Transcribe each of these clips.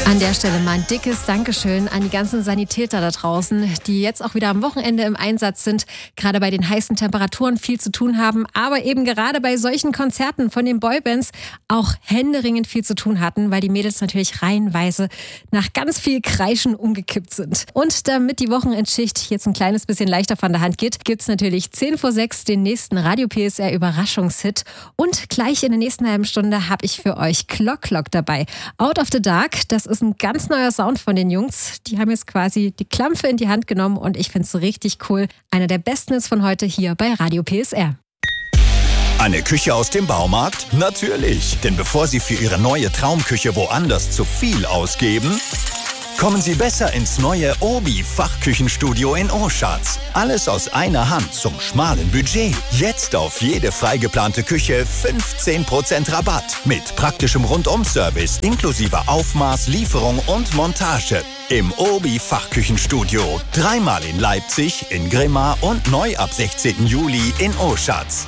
An der Stelle mal ein dickes Dankeschön an die ganzen Sanitäter da draußen, die jetzt auch wieder am Wochenende im Einsatz sind, gerade bei den heißen Temperaturen viel zu tun haben, aber eben gerade bei solchen Konzerten von den Boybands auch händeringend viel zu tun hatten, weil die Mädels natürlich reihenweise nach ganz viel Kreischen umgekippt sind. Und damit die Wochenendschicht jetzt ein kleines bisschen leichter von der Hand geht, gibt's natürlich 5:10 den nächsten Radio PSR Überraschungshit. Und gleich in der nächsten halben Stunde habe ich für euch Clock Clock dabei. Out of the Dark, das ist ein ganz neuer Sound von den Jungs. Die haben jetzt quasi die Klampfe in die Hand genommen und ich finde es richtig cool. Einer der besten ist von heute hier bei Radio PSR. Eine Küche aus dem Baumarkt? Natürlich, denn bevor Sie für Ihre neue Traumküche woanders zu viel ausgeben, kommen Sie besser ins neue Obi-Fachküchenstudio in Oschatz. Alles aus einer Hand zum schmalen Budget. Jetzt auf jede freigeplante Küche 15% Rabatt. Mit praktischem Rundum-Service inklusive Aufmaß, Lieferung und Montage. Im Obi-Fachküchenstudio. 3-mal in Leipzig, in Grimma und neu ab 16. Juli in Oschatz.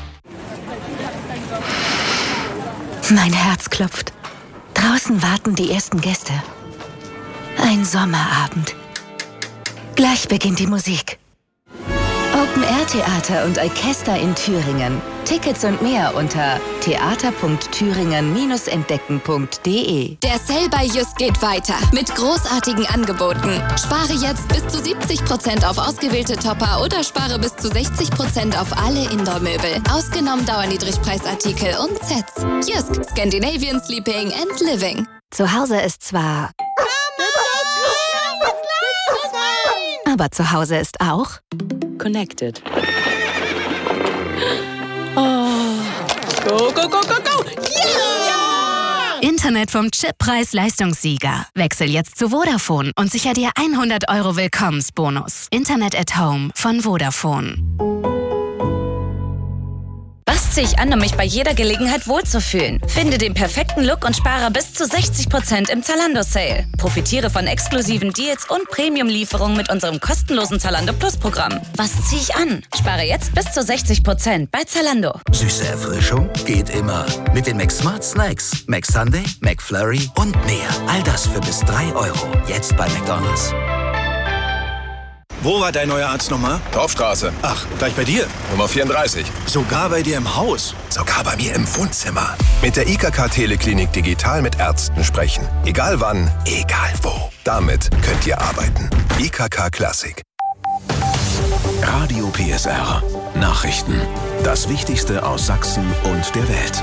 Mein Herz klopft. Draußen warten die ersten Gäste. Ein Sommerabend. Gleich beginnt die Musik. Open-Air-Theater und Orchester in Thüringen. Tickets und mehr unter theater.thüringen-entdecken.de. Der Sale bei Just geht weiter mit großartigen Angeboten. Spare jetzt bis zu 70% auf ausgewählte Topper oder spare bis zu 60% auf alle Indoor-Möbel. Ausgenommen Dauerniedrigpreisartikel und Sets. Just, Scandinavian Sleeping and Living. Zu Hause ist zwar... aber zu Hause ist auch... Connected. Oh. Go, go, go, go, go! Yeah! Internet vom Chip-Preis-Leistungssieger. Wechsel jetzt zu Vodafone und sicher dir 100 € Willkommensbonus. Internet at Home von Vodafone. Was ziehe ich an, um mich bei jeder Gelegenheit wohlzufühlen? Finde den perfekten Look und spare bis zu 60% im Zalando-Sale. Profitiere von exklusiven Deals und Premium-Lieferungen mit unserem kostenlosen Zalando Plus-Programm. Was ziehe ich an? Spare jetzt bis zu 60% bei Zalando. Süße Erfrischung geht immer. Mit den McSmart Snacks. McSunday, McFlurry und mehr. All das für bis 3 €. Jetzt bei McDonald's. Wo war dein neuer Arzt nochmal? Torfstraße. Ach, gleich bei dir? Nummer 34. Sogar bei dir im Haus? Sogar bei mir im Wohnzimmer. Mit der IKK Teleklinik digital mit Ärzten sprechen. Egal wann, egal wo. Damit könnt ihr arbeiten. IKK Klassik. Radio PSR. Nachrichten. Das Wichtigste aus Sachsen und der Welt.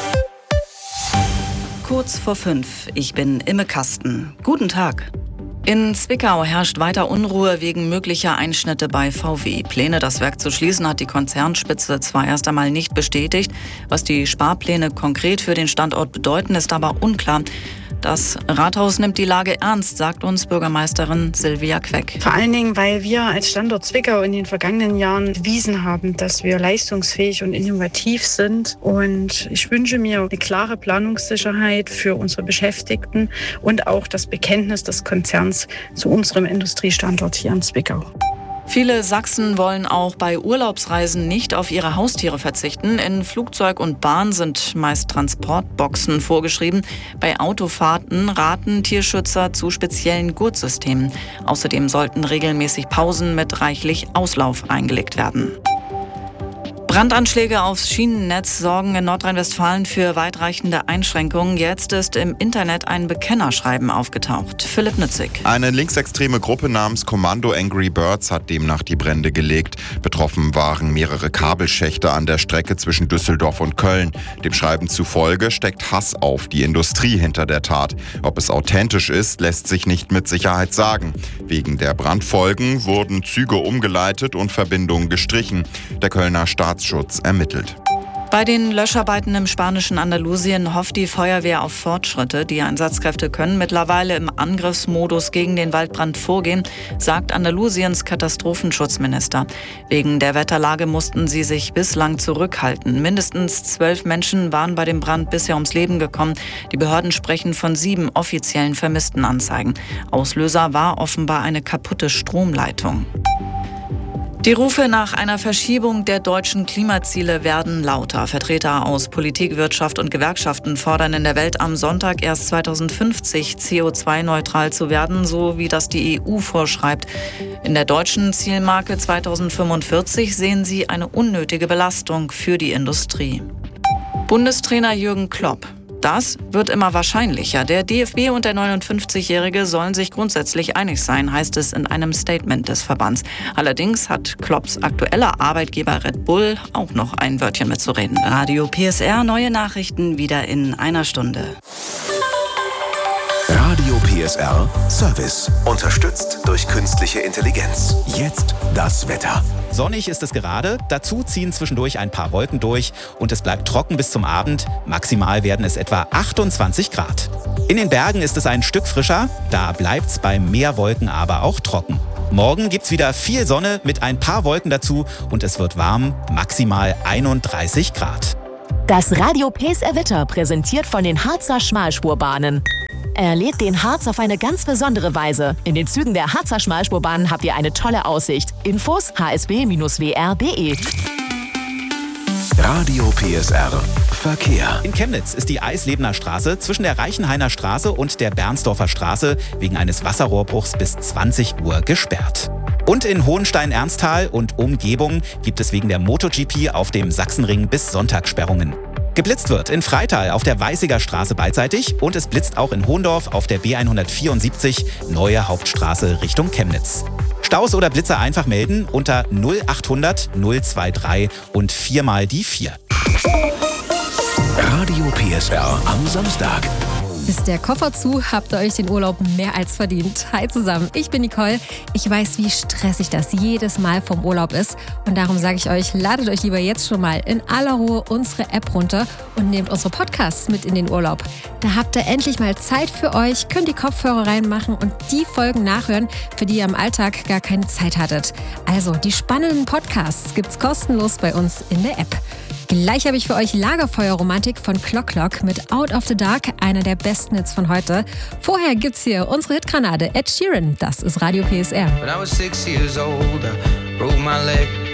Kurz vor 5. Ich bin Imme Kasten. Guten Tag. In Zwickau herrscht weiter Unruhe wegen möglicher Einschnitte bei VW. Pläne, das Werk zu schließen, hat die Konzernspitze zwar erst einmal nicht bestätigt. Was die Sparpläne konkret für den Standort bedeuten, ist aber unklar. Das Rathaus nimmt die Lage ernst, sagt uns Bürgermeisterin Silvia Queck. Vor allen Dingen, weil wir als Standort Zwickau in den vergangenen Jahren bewiesen haben, dass wir leistungsfähig und innovativ sind. Und ich wünsche mir eine klare Planungssicherheit für unsere Beschäftigten und auch das Bekenntnis des Konzerns zu unserem Industriestandort hier in Zwickau. Viele Sachsen wollen auch bei Urlaubsreisen nicht auf ihre Haustiere verzichten. In Flugzeug und Bahn sind meist Transportboxen vorgeschrieben. Bei Autofahrten raten Tierschützer zu speziellen Gurtsystemen. Außerdem sollten regelmäßig Pausen mit reichlich Auslauf eingelegt werden. Brandanschläge aufs Schienennetz sorgen in Nordrhein-Westfalen für weitreichende Einschränkungen. Jetzt ist im Internet ein Bekennerschreiben aufgetaucht. Philipp Nützig. Eine linksextreme Gruppe namens Kommando Angry Birds hat demnach die Brände gelegt. Betroffen waren mehrere Kabelschächte an der Strecke zwischen Düsseldorf und Köln. Dem Schreiben zufolge steckt Hass auf die Industrie hinter der Tat. Ob es authentisch ist, lässt sich nicht mit Sicherheit sagen. Wegen der Brandfolgen wurden Züge umgeleitet und Verbindungen gestrichen. Der Kölner Staatsschutz ermittelt. Bei den Löscharbeiten im spanischen Andalusien hofft die Feuerwehr auf Fortschritte. Die Einsatzkräfte können mittlerweile im Angriffsmodus gegen den Waldbrand vorgehen, sagt Andalusiens Katastrophenschutzminister. Wegen der Wetterlage mussten sie sich bislang zurückhalten. Mindestens 12 Menschen waren bei dem Brand bisher ums Leben gekommen. Die Behörden sprechen von 7 offiziellen Vermisstenanzeigen. Auslöser war offenbar eine kaputte Stromleitung. Die Rufe nach einer Verschiebung der deutschen Klimaziele werden lauter. Vertreter aus Politik, Wirtschaft und Gewerkschaften fordern in der Welt am Sonntag erst 2050 CO2-neutral zu werden, so wie das die EU vorschreibt. In der deutschen Zielmarke 2045 sehen sie eine unnötige Belastung für die Industrie. Bundestrainer Jürgen Klopp. Das wird immer wahrscheinlicher. Der DFB und der 59-Jährige sollen sich grundsätzlich einig sein, heißt es in einem Statement des Verbands. Allerdings hat Klopps aktueller Arbeitgeber Red Bull auch noch ein Wörtchen mitzureden. Radio PSR, neue Nachrichten wieder in einer Stunde. Radio PSR Service. Unterstützt durch künstliche Intelligenz. Jetzt das Wetter. Sonnig ist es gerade, dazu ziehen zwischendurch ein paar Wolken durch und es bleibt trocken bis zum Abend. Maximal werden es etwa 28 Grad. In den Bergen ist es ein Stück frischer, da bleibt's bei mehr Wolken aber auch trocken. Morgen gibt's wieder viel Sonne mit ein paar Wolken dazu und es wird warm, maximal 31 Grad. Das Radio PSR Wetter präsentiert von den Harzer Schmalspurbahnen. Erlebt den Harz auf eine ganz besondere Weise. In den Zügen der Harzer Schmalspurbahn habt ihr eine tolle Aussicht. Infos hsb-wr.de. Radio PSR Verkehr. In Chemnitz ist die Eislebener Straße zwischen der Reichenhainer Straße und der Bernsdorfer Straße wegen eines Wasserrohrbruchs bis 20 Uhr gesperrt. Und in Hohenstein-Ernsthal und Umgebung gibt es wegen der MotoGP auf dem Sachsenring bis Sonntag Sperrungen. Geblitzt wird in Freital auf der Weißiger Straße beidseitig und es blitzt auch in Hohndorf auf der B174 Neue Hauptstraße Richtung Chemnitz. Staus oder Blitzer einfach melden unter 0800 023 und 4 mal die 4. Radio PSR am Samstag. Ist der Koffer zu, habt ihr euch den Urlaub mehr als verdient. Hi zusammen, ich bin Nicole. Ich weiß, wie stressig das jedes Mal vom Urlaub ist. Und darum sage ich euch, ladet euch lieber jetzt schon mal in aller Ruhe unsere App runter und nehmt unsere Podcasts mit in den Urlaub. Da habt ihr endlich mal Zeit für euch, könnt die Kopfhörer reinmachen und die Folgen nachhören, für die ihr im Alltag gar keine Zeit hattet. Also, die spannenden Podcasts gibt's kostenlos bei uns in der App. Gleich habe ich für euch Lagerfeuerromantik von Clock Clock mit Out of the Dark, einer der besten Hits von heute. Vorher gibt's hier unsere Hitgranate, Ed Sheeran. Das ist Radio PSR. When I was 6 years old, I broke my leg.